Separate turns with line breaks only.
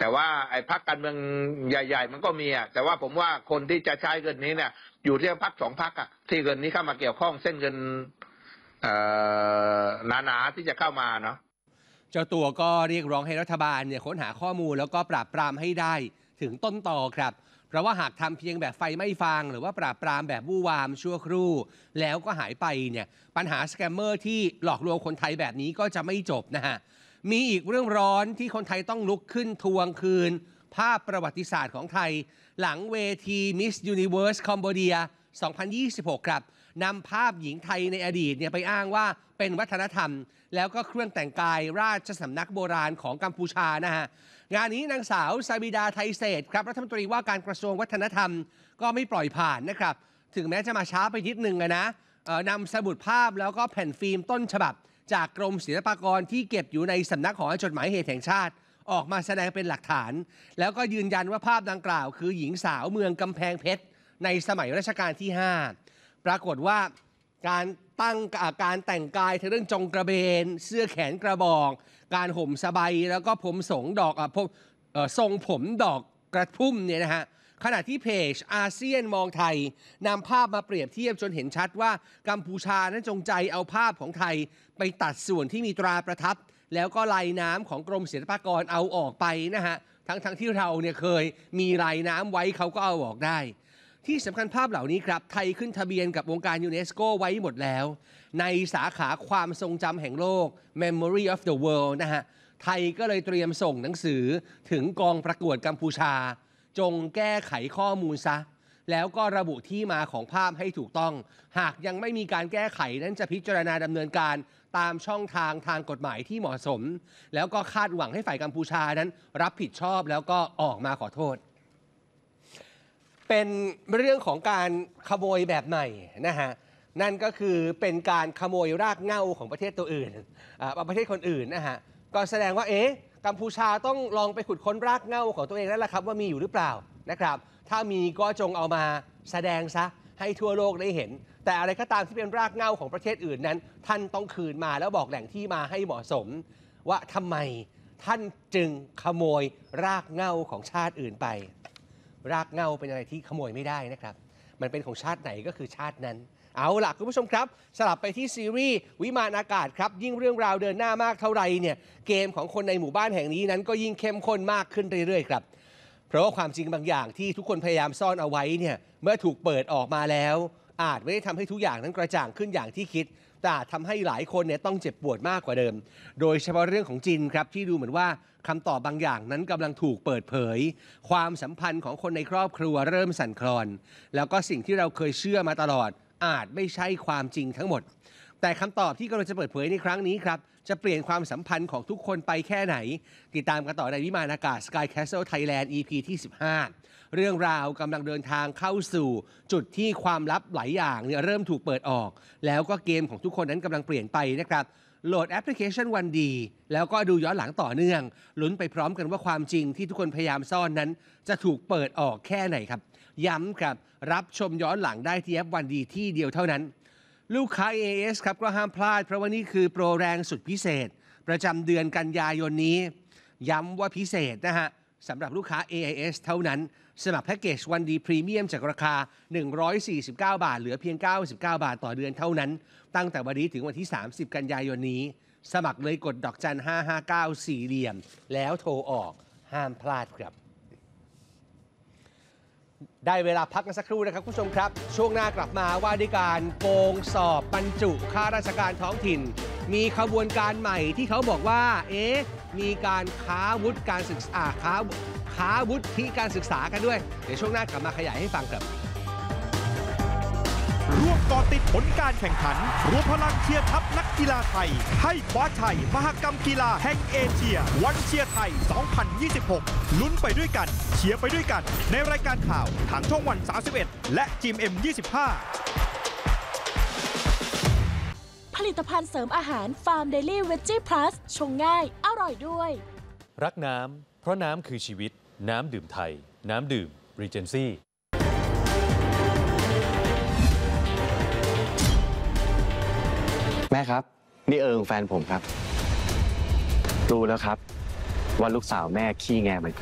แต่ว่าไอ้พรรคการเมืองใหญ่ๆมันก็มีแต่ว่าผมว่าคนที่จะใช้เงินนี้เนี่ยอยู่ที่พรรค2 พรรคที่เงินนี้เข้ามาเกี่ยวข้องเส้นเงินหนาๆที่จะเข้ามาเนาะ
เจ้าตัวก็เรียกร้องให้รัฐบาลเนี่ยค้นหาข้อมูลแล้วก็ปราบปรามให้ได้ถึงต้นตอครับเพราะว่าหากทำเพียงแบบไฟไม่ฟางหรือว่าปราบปรามแบบบู่วามชั่วครู่แล้วก็หายไปเนี่ยปัญหาสแกมเมอร์ที่หลอกลวงคนไทยแบบนี้ก็จะไม่จบนะฮะมีอีกเรื่องร้อนที่คนไทยต้องลุกขึ้นทวงคืนภาพประวัติศาสตร์ของไทยหลังเวที Miss Universe Cambodia 2026 ครับนำภาพหญิงไทยในอดีตเนี่ยไปอ้างว่าเป็นวัฒนธรรมแล้วก็เครื่องแต่งกายราชสำนักโบราณของกัมพูชานะฮะงานนี้นางสาวซาบิดาไทยเศษครับรัฐมนตรีว่าการกระทรวงวัฒนธรรมก็ไม่ปล่อยผ่านนะครับถึงแม้จะมาช้าไปนิดนึงนะนำสมุดภาพแล้วก็แผ่นฟิล์มต้นฉบับจากกรมศิลปากรที่เก็บอยู่ในสำนักหอจดหมายเหตุแห่งชาติออกมาแสดงเป็นหลักฐานแล้วก็ยืนยันว่าภาพดังกล่าวคือหญิงสาวเมืองกำแพงเพชรในสมัยรัชกาลที่ 5ปรากฏว่าการแต่งกายเรื่องจงกระเบนเสื้อแขนกระบอกการห่มสบายแล้วก็ผมทรงผมดอกกระพุ่มเนี่ยนะฮะขณะที่เพจอาเซียนมองไทยนำภาพมาเปรียบเทียบจนเห็นชัดว่ากัมพูชานั้นจงใจเอาภาพของไทยไปตัดส่วนที่มีตราประทับแล้วก็ลายน้ำของกรมศิลปากรเอาออกไปนะฮะทั้งที่เราเนี่ยเคยมีลายน้ำไว้เขาก็เอาออกได้ที่สำคัญภาพเหล่านี้ครับไทยขึ้นทะเบียนกับองค์การยูเนสโกไว้หมดแล้วในสาขาความทรงจำแห่งโลก Memory of the World นะฮะไทยก็เลยเตรียมส่งหนังสือถึงกองประกวดกัมพูชาจงแก้ไขข้อมูลซะแล้วก็ระบุที่มาของภาพให้ถูกต้องหากยังไม่มีการแก้ไขนั้นจะพิจารณาดำเนินการตามช่องทางกฎหมายที่เหมาะสมแล้วก็คาดหวังให้ฝ่ายกัมพูชานั้นรับผิดชอบแล้วก็ออกมาขอโทษเป็นเรื่องของการขโมยแบบใหม่นะฮะนั่นก็คือเป็นการขโมยรากเหง้าของประเทศตัวอื่นประเทศคนอื่นนะฮะก็แสดงว่ากัมพูชาต้องลองไปขุดค้นรากเหง้าของตัวเองแล้วล่ะครับว่ามีอยู่หรือเปล่านะครับถ้ามีก็จงเอามาแสดงซะให้ทั่วโลกได้เห็นแต่อะไรก็ตามที่เป็นรากเหง้าของประเทศอื่นนั้นท่านต้องคืนมาแล้วบอกแหล่งที่มาให้เหมาะสมว่าทำไมท่านจึงขโมยรากเหง้าของชาติอื่นไปรากเหง้าเป็นอะไรที่ขโมยไม่ได้นะครับมันเป็นของชาติไหนก็คือชาตินั้นเอาล่ะคุณผู้ชมครับสลับไปที่ซีรีส์วิมานอากาศครับยิ่งเรื่องราวเดินหน้ามากเท่าไหร่เนี่ยเกมของคนในหมู่บ้านแห่งนี้นั้นก็ยิ่งเข้มข้นมากขึ้นเรื่อยๆครับเพราะว่าความจริงบางอย่างที่ทุกคนพยายามซ่อนเอาไว้เนี่ยเมื่อถูกเปิดออกมาแล้วอาจไม่ได้ทำให้ทุกอย่างนั้นกระจ่างขึ้นอย่างที่คิดแต่อาจทำให้หลายคนเนี่ยต้องเจ็บปวดมากกว่าเดิมโดยเฉพาะเรื่องของจินครับที่ดูเหมือนว่าคำตอบบางอย่างนั้นกำลังถูกเปิดเผยความสัมพันธ์ของคนในครอบครัวเริ่มสั่นคลอนแล้วก็สิ่งที่เราเคยเชื่อมาตลอดอาจไม่ใช่ความจริงทั้งหมดแต่คำตอบที่กำลังจะเปิดเผยในครั้งนี้ครับจะเปลี่ยนความสัมพันธ์ของทุกคนไปแค่ไหนติดตามกันต่อในวิมานอากาศ Sky Castle Thailand EP ที่ 15 เรื่องราวกำลังเดินทางเข้าสู่จุดที่ความลับหลายอย่างเนี่ยเริ่มถูกเปิดออกแล้วก็เกมของทุกคนนั้นกำลังเปลี่ยนไปนะครับโหลดแอปพลิเคชันวันดีแล้วก็ดูย้อนหลังต่อเนื่องลุ้นไปพร้อมกันว่าความจริงที่ทุกคนพยายามซ่อนนั้นจะถูกเปิดออกแค่ไหนครับย้ำครับรับชมย้อนหลังได้ที่แอปวันดีที่เดียวเท่านั้นลูกค้า AIS ครับก็ห้ามพลาดเพราะว่านี่คือโปรแรงสุดพิเศษประจำเดือนกันยายนนี้ย้ำว่าพิเศษนะฮะสำหรับลูกค้า AIS เท่านั้นสมัครแพ็กเกจวันดีพรีเมียมจากราคา149 บาทเหลือเพียง99 บาทต่อเดือนเท่านั้นตั้งแต่วันนี้ถึงวันที่30กันยายนนี้สมัครเลยกดดอกจัน559 4เหลี่ยมแล้วโทรออกห้ามพลาดครับได้เวลาพักกันสักครู่นะครับผู้ชมครับช่วงหน้ากลับมาว่าด้วยการโกงสอบบรรจุข้าราชการท้องถิ่นมีขบวนการใหม่ที่เขาบอกว่ามีการค้าวุฒิการศึกษาค้าวุฒิการศึกษากันด้วยเดี๋ยวช่วงหน้ากลับมาขยายให้ฟังครับ
ร่วมก่อติดผลการแข่งขันรวมพลังเชียร์ทัพนักกีฬาไทยให้คว้าชัยมหกรรมกีฬาแห่งเอเชียวันเชียร์ไทย 2026 ลุ้นไปด้วยกันเชียร์ไปด้วยกันในรายการข่าวทางช่องวัน 31 และ GMM 25
ผลิตภัณฑ์เสริมอาหารฟาร์มเดลี่เวจจี้พลัสชงง่ายอร่อยด้วย
รักน้ำเพราะน้ำคือชีวิตน้ำดื่มไทยน้ำดื่มรีเจนซี่
แม่ครับนี่แฟนผมครับรู้แล้วครับว่าลูกสาวแม่ขี้แงเหมือน